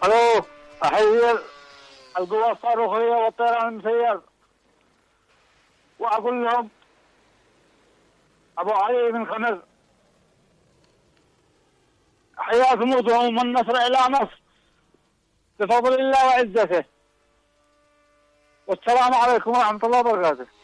الو، احيي القوى الصاروخيه والطيران المسير، واقول لهم ابو علي بن خمر حياكم موتهم من نصر الى نصر بفضل الله وعزته، والسلام عليكم ورحمه الله وبركاته.